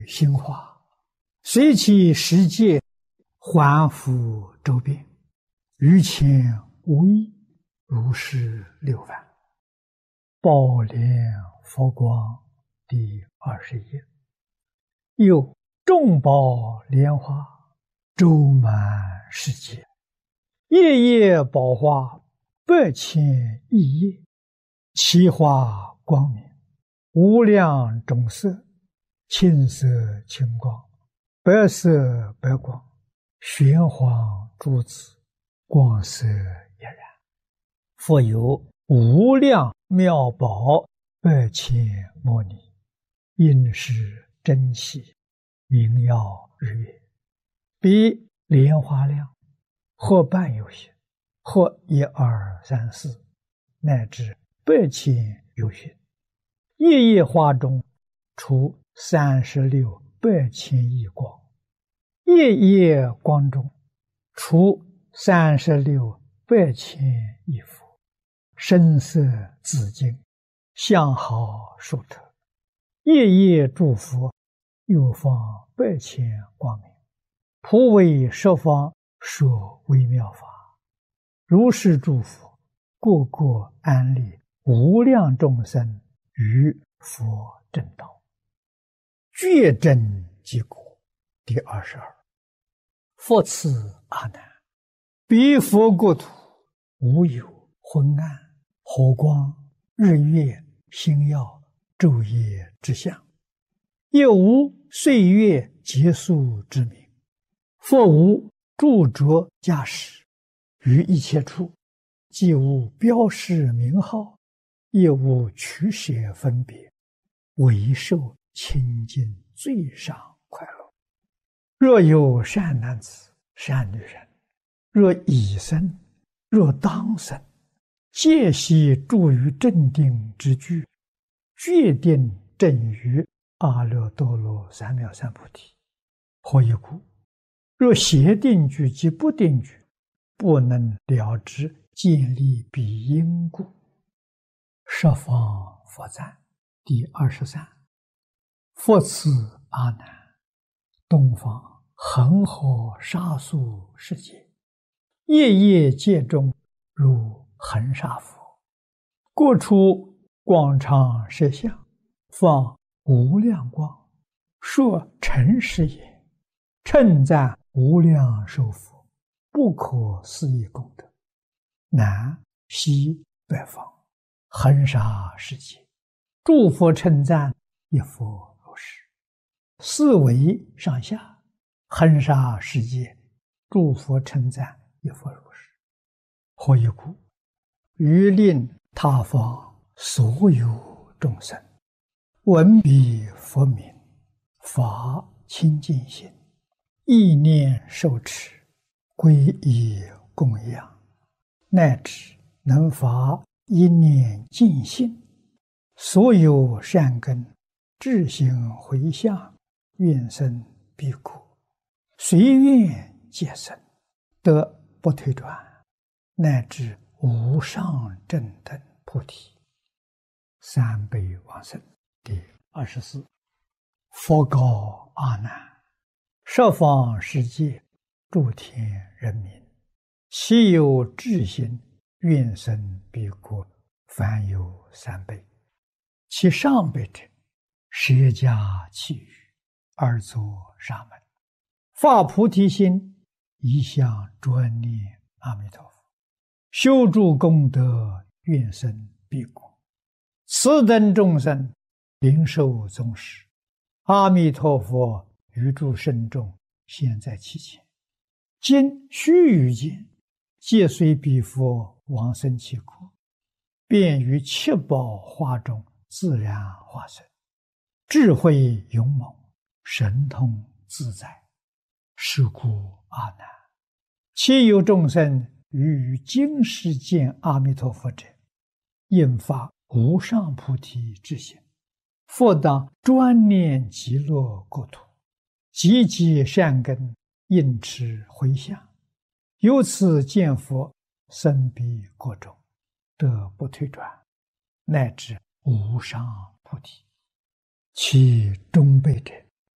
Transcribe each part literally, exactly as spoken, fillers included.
心化，随其世界还复周遍，于前无异，如是六番。宝莲佛光第二十页。有众宝莲花周满世界，夜夜宝花百千亿叶，其花光明，无量种色，青色青光，白色白光，玄黄珠子，光色俨然。复有无量妙宝百千摩尼，应是珍稀，名耀日月，比莲花量，或半有些，或一二三四，乃至百千有些。夜夜花中出三十六百千亿光，夜夜光中出三十六百千亿佛，声色紫净，相好殊特。夜夜诸佛又放百千光明，普为十方说微妙法。如是诸佛个个安立无量众生于佛正道，觉真即果。第二十二。复次阿难，彼佛国土无有昏暗、火光、日月、星耀、昼夜之相，也无岁月结束之名，复无著着驾驶，于一切处既无标示名号，也无取舍分别，唯受清净最上快乐。若有善男子、善女人，若已生，若当生，皆悉住于正定之具，决定正于阿耨多罗三藐三菩提。何以故？若邪定具及不定具，不能了知建立彼因故。十方佛赞第二十三。复次阿难，东方恒河沙数世界，夜夜界中如恒沙佛，各处广长舌相，放无量光，说诚实也，称赞无量寿佛，不可思议功德。南西北方恒沙世界，诸佛称赞一佛如是。四维上下恒沙世界，诸佛称赞一佛如是。何以故？于令他方所有众生闻彼佛名，发清净心，意念受持，皈依供养，乃至能发一念净心，所有善根智行回向，愿生彼国，随愿皆生，得不退转，乃至无上正等菩提。三辈往生第二十四。佛告阿难，十方世界诸天人民，其有智心愿生彼国，凡有三辈。其上辈者，舍家弃语，而作沙门，发菩提心，一向专念阿弥陀佛，修诸功德，愿生彼国。此等众生灵受宗师，阿弥陀佛于诸圣众现在其前，今须臾间，皆随彼佛往生其国，便于七宝花中自然化身，智慧勇猛，神通自在。是故阿难，其有众生于今世见阿弥陀佛者，应发无上菩提之心，复当专念极乐国土，积极善根，应持回向，由此见佛，生彼国中，得不退转，乃至无上菩提。其中辈者，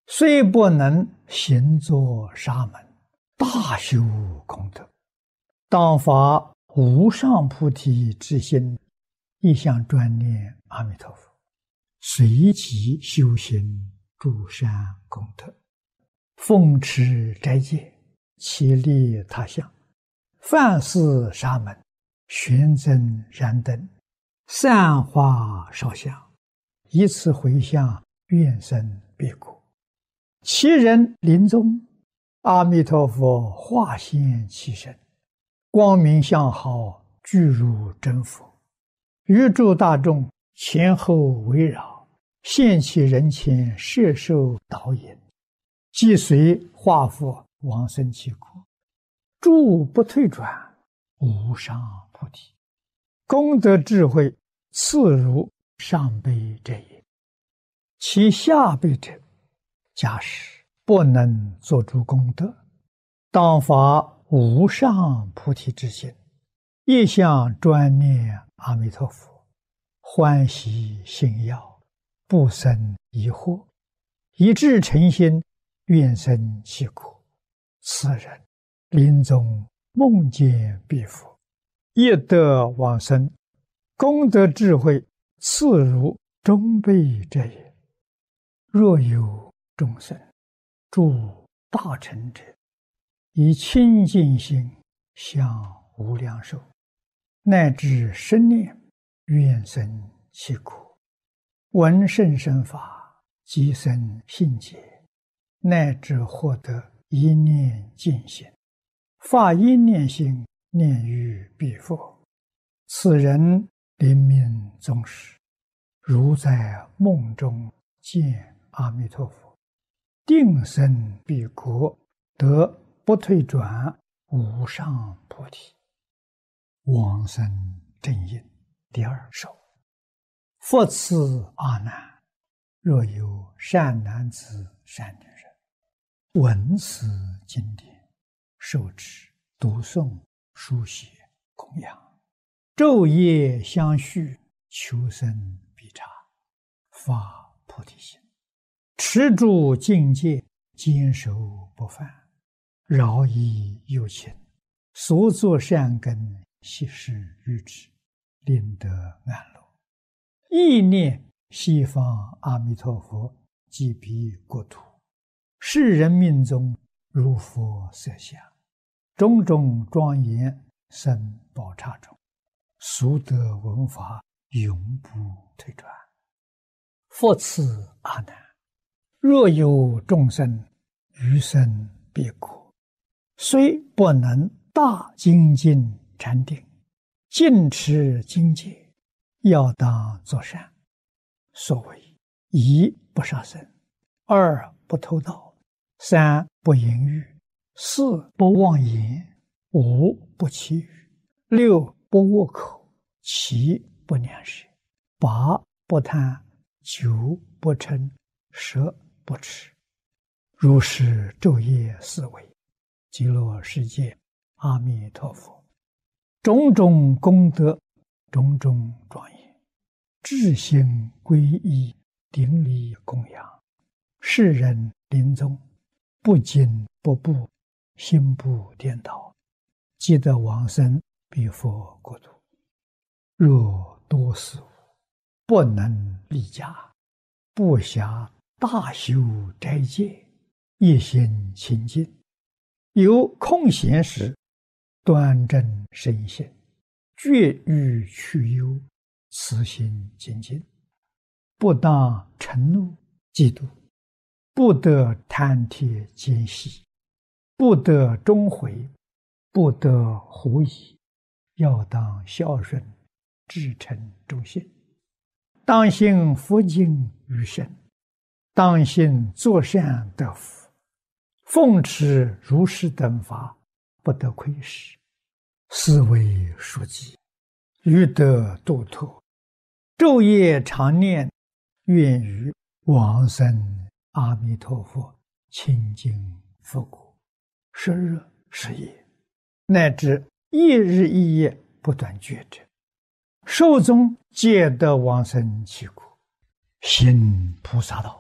虽不能行作沙门，大修功德，当发无上菩提之心，一向专念阿弥陀佛，随即修行诸善功德，奉持斋戒，其利他乡，饭施沙门，玄增燃灯，散花烧香，以此回向愿生彼国。其人临终，阿弥陀佛化现其身，光明相好，具如真佛，于诸大众前后围绕，现其人前，摄受导引，即随化佛往生其国，诸不退转，无上菩提，功德智慧次如上辈者也。其下辈者，假使不能作诸功德，当发无上菩提之心，一向专念阿弥陀佛，欢喜信要，不生疑惑，一致诚心，愿生其国。此人临终梦见彼佛，业得往生，功德智慧次如中辈者也。若有众生诸大乘者，以清净心向无量寿，乃至生念愿生其国，闻甚深法，即生信解，乃至获得一念净心，发一念心，念于彼佛，此人临命终时，如在梦中见阿弥陀佛，定生彼国，得不退转无上菩提。往生正因第二首。复次阿难，若有善男子善女人，闻此经典，受持读诵书写供养，昼夜相续，求生必察，发菩提心，持住境界，坚守不犯，饶益有情，所作善根，悉施于之，令得安乐。意念西方阿弥陀佛即彼国土，世人命中如佛色相，种种庄严生宝刹中，俗得闻法，永不退转。复次阿难，若有众生余生彼国，虽不能大精进禅定，尽持经戒，要当作善。所谓一不杀生，二不偷盗，三不淫欲，四不妄言，五不绮语，六不恶口，七不两舌，八不贪，九不嗔，十不痴。如是昼夜思维，极乐世界阿弥陀佛，种种功德，种种庄严，至心皈依，顶礼供养，世人临终不惊不怖，心不颠倒，即得往生彼佛国土。若多事物不能立家，不暇大修斋戒，一心清净，有空闲时，端正身心，绝欲去忧，慈心精进，不当嗔怒嫉妒，不得贪帖奸细，不得终悔，不得狐疑，要当孝顺，至诚忠信，当信佛经于身，当信作善得福，奉持如是等法，不得亏失，思维书记，欲得度脱，昼夜常念，愿于往生阿弥陀佛清净佛国，十日十夜，乃至一日一夜不断觉者，寿终皆得往生其国，行菩萨道。